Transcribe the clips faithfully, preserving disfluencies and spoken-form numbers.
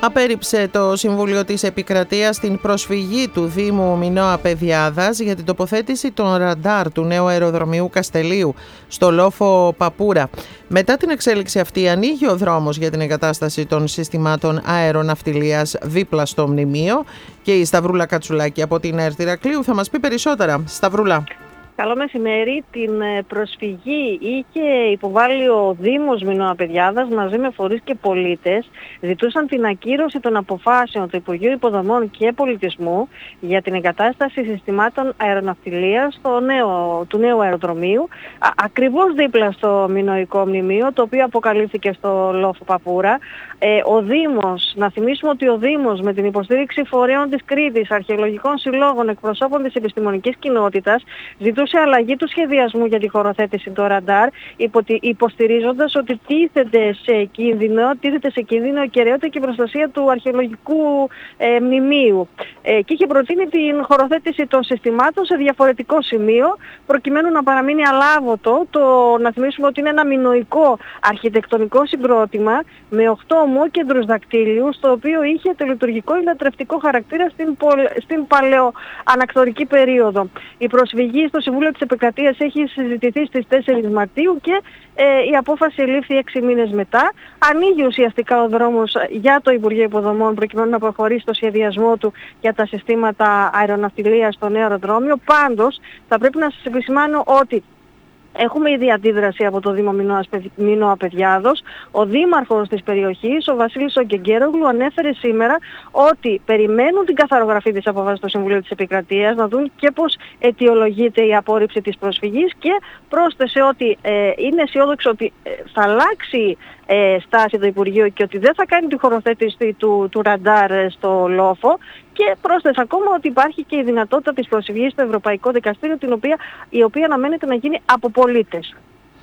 Απέρριψε το Συμβούλιο της Επικρατείας την προσφυγή του Δήμου Μινώα Παιδιάδας για την τοποθέτηση των ραντάρ του νέου αεροδρομίου Καστελείου στο λόφο Παπούρα. Μετά την εξέλιξη αυτή ανοίγει ο δρόμος για την εγκατάσταση των συστημάτων αεροναυτιλίας δίπλα στο μνημείο και η Σταυρούλα Κατσουλάκη από την ΕΡΤ Ηρακλείου θα μας πει περισσότερα. Σταυρούλα. Καλό μεσημέρι. Την προσφυγή είχε υποβάλει ο Δήμος Μινώα Παιδιάδας μαζί με φορείς και πολίτες. Ζητούσαν την ακύρωση των αποφάσεων του Υπουργείου Υποδομών και Πολιτισμού για την εγκατάσταση συστημάτων αεροναυτιλίας στο νέο, του νέου αεροδρομίου, α, ακριβώς δίπλα στο μινωικό μνημείο, το οποίο αποκαλύφθηκε στο λόφο Παπούρα. Ε, ο Δήμος, να θυμίσουμε ότι ο Δήμος με την υποστήριξη φορέων της Κρήτης, αρχαιολογικών συλλόγων, εκπροσώπων της επιστημονικής κοινότητας, ζητούσε αλλαγή του σχεδιασμού για τη χωροθέτηση των ραντάρ, υποστηρίζοντας ότι τίθεται σε κίνδυνο, τίθεται σε κίνδυνο η κυριότητα και η προστασία του αρχαιολογικού ε, μνημείου. Ε, και είχε προτείνει την χωροθέτηση των συστημάτων σε διαφορετικό σημείο, προκειμένου να παραμείνει αλάβωτο. Το, να θυμίσουμε ότι είναι ένα μινωικό αρχιτεκτονικό συγκρότημα με οκτώ ομόκεντρους δακτύλιους, το οποίο είχε τελετουργικό ή λατρευτικό χαρακτήρα στην, στην παλαιοανακτορική περίοδο. Η προσφυγή στο Συμβούλιο της Επικρατείας έχει συζητηθεί στις τέσσερις Μαρτίου και ε, η απόφαση λήφθη έξι μήνες μετά. Ανοίγει ουσιαστικά ο δρόμος για το Υπουργείο Υποδομών προκειμένου να προχωρήσει στο σχεδιασμό του για τα συστήματα αεροναυτιλίας στο νέο αεροδρόμιο. Πάντως θα πρέπει να σας επισημάνω ότι έχουμε ήδη αντίδραση από το Δήμο Μινώα Παιδιάδος. Ο δήμαρχος της περιοχής, ο Βασίλης Ογκεγκέρογλου, ανέφερε σήμερα ότι περιμένουν την καθαρογραφή της απόφασης του Συμβουλίου της Επικρατείας, να δουν και πώς αιτιολογείται η απόρριψη της προσφυγής, και πρόσθεσε ότι ε, είναι αισιόδοξο ότι ε, θα αλλάξει ε, στάση το Υπουργείο και ότι δεν θα κάνει τη χωροθέτηση του, του ραντάρ στο λόφο. Και πρόσθεσε ακόμα ότι υπάρχει και η δυνατότητα της προσφυγής στο Ευρωπαϊκό Δικαστήριο, την οποία, η οποία αναμένεται να γίνει από πολίτες.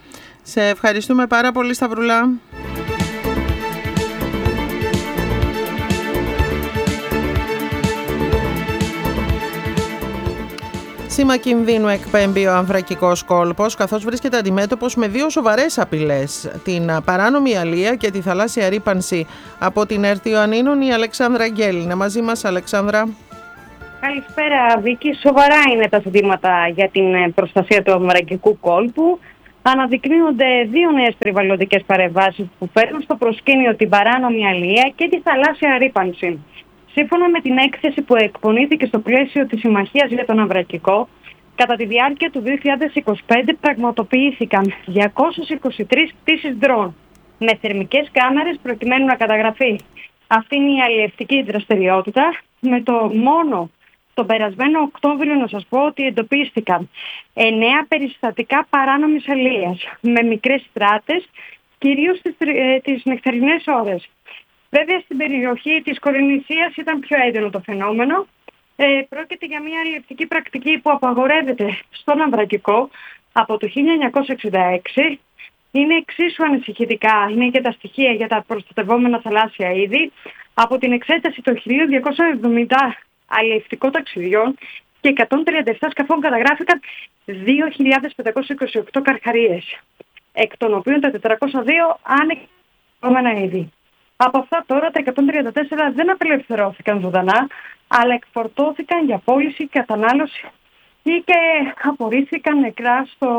Σε ευχαριστούμε πάρα πολύ, Σταυρουλά. Σήμα κινδύνου εκπέμπει ο Αμβρακικός κόλπος, καθώς βρίσκεται αντιμέτωπος με δύο σοβαρές απειλές: την παράνομη αλεία και τη θαλάσσια ρύπανση. Από την ΕΡΤ Ιωαννίνων, η Αλεξάνδρα Αγγέλη. Είναι μαζί μας, Αλεξάνδρα. Καλησπέρα, Βίκη. Σοβαρά είναι τα ζητήματα για την προστασία του Αμβρακικού κόλπου. Αναδεικνύονται δύο νέες περιβαλλοντικές παρεμβάσεις που φέρνουν στο προσκήνιο την παράνομη αλεία και τη θαλάσσια ρύπανση. Σύμφωνα με την έκθεση που εκπονήθηκε στο πλαίσιο της Συμμαχίας για τον Αμβρακικό, κατά τη διάρκεια του δύο χιλιάδες είκοσι πέντε πραγματοποιήθηκαν διακόσιες είκοσι τρεις πτήσεις ντρόουν με θερμικές κάμερες προκειμένου να καταγραφεί. Αυτή είναι η αλλιευτική δραστηριότητα. Με το μόνο τον περασμένο Οκτώβριο να σας πω ότι εντοπίστηκαν εννέα περιστατικά παράνομης αλίας με μικρές στράτες, κυρίως τις, ε, τις νυχτερινές ώρες. Βέβαια στην περιοχή της Κορινθίας ήταν πιο έντονο το φαινόμενο. Ε, πρόκειται για μια αλλιευτική πρακτική που απαγορεύεται στον Αμβρακικό από το χίλια εννιακόσια εξήντα έξι. Είναι εξίσου ανησυχητικά, είναι και τα στοιχεία για τα προστατευόμενα θαλάσσια είδη. Από την εξέταση των χίλια διακόσια εβδομήντα αλλιευτικών ταξιδιών και εκατόν τριάντα επτά σκαφών καταγράφηκαν δύο χιλιάδες πεντακόσιες είκοσι οκτώ καρχαρίες, εκ των οποίων τα τετρακόσια δύο ανεκπαιδευμένα είδη. Από αυτά τώρα τα εκατόν τριάντα τέσσερα δεν απελευθερώθηκαν ζωντανά, αλλά εκφορτώθηκαν για πώληση, κατανάλωση ή και απορρίφθηκαν νεκρά στο,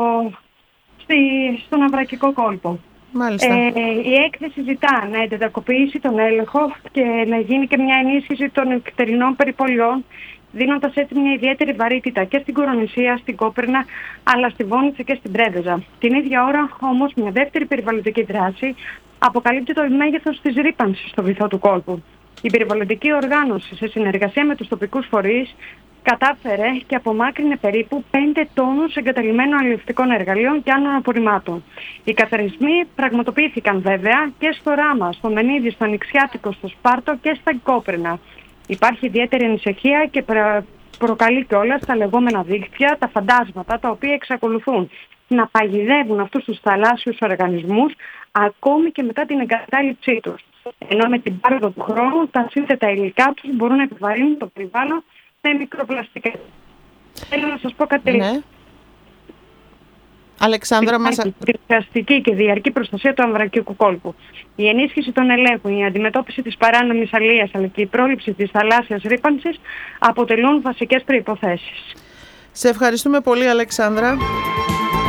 στη, στον Αμβρακικό κόλπο. Μάλιστα. Ε, η έκθεση ζητά να εντατικοποιήσει τον έλεγχο και να γίνει και μια ενίσχυση των νυχτερινών περιπολιών, δίνοντας έτσι μια ιδιαίτερη βαρύτητα και στην Κορονησία, στην Κόπερνα, αλλά στη Βόνιτσα και στην Πρέβεζα. Την ίδια ώρα όμως μια δεύτερη περιβαλλοντική δράση αποκαλύπτει το μέγεθος της ρύπανσης στο βυθό του κόλπου. Η περιβαλλοντική οργάνωση, σε συνεργασία με τους τοπικούς φορείς, κατάφερε και απομάκρυνε περίπου πέντε τόνους εγκαταλειμμένων αλλιευτικών εργαλείων και άλλων απορριμμάτων. Οι καθαρισμοί πραγματοποιήθηκαν βέβαια και στο Ράμα, στο Μενίδη, στο Ανοιξιάτικο, στο Σπάρτο και στα Κόπρινα. Υπάρχει ιδιαίτερη ανησυχία και προκαλεί κιόλας τα λεγόμενα δίκτυα, τα φαντάσματα, τα οποία εξακολουθούν να παγιδεύουν αυτούς τους θαλάσσιους οργανισμούς ακόμη και μετά την εγκατάλειψή τους. Ενώ με την πάροδο του χρόνου τα σύνθετα υλικά τους μπορούν να επιβαρύνουν το περιβάλλον με μικροπλαστικά. Θέλω να σας πω κάτι. Ναι. Αλεξάνδρα, μας... Την ουσιαστική και διαρκή προστασία του αμβρακικού κόλπου. Η ενίσχυση των ελέγχων, η αντιμετώπιση της παράνομης αλίας αλλά και η πρόληψη της θαλάσσιας ρύπανσης αποτελούν βασικές προϋποθέσεις. Σε ευχαριστούμε πολύ, Αλεξάνδρα.